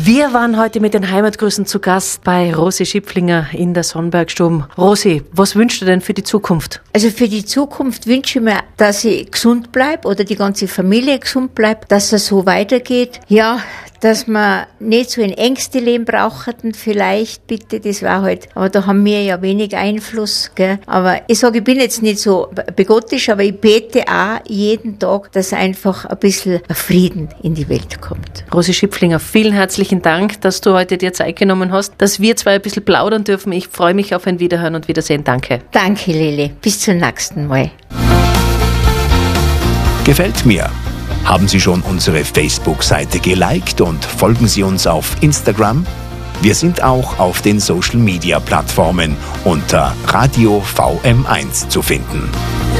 Wir waren heute mit den Heimatgrüßen zu Gast bei Rosi Schipflinger in der Sonnbergstube. Rosi, was wünschst du denn für die Zukunft? Also für die Zukunft wünsche ich mir, dass ich gesund bleibe oder die ganze Familie gesund bleibt, dass es so weitergeht. Ja, dass wir nicht so in Ängste leben brauchten, vielleicht bitte, das war halt, aber da haben wir ja wenig Einfluss, gell. Aber ich sage, ich bin jetzt nicht so bigottisch, aber ich bete auch jeden Tag, dass einfach ein bisschen Frieden in die Welt kommt. Rosi Schipflinger, vielen herzlichen Dank, dass du heute dir Zeit genommen hast, dass wir zwei ein bisschen plaudern dürfen. Ich freue mich auf ein Wiederhören und Wiedersehen. Danke. Danke, Lili. Bis zum nächsten Mal. Gefällt mir? Haben Sie schon unsere Facebook-Seite geliked und folgen Sie uns auf Instagram? Wir sind auch auf den Social-Media-Plattformen unter Radio VM1 zu finden.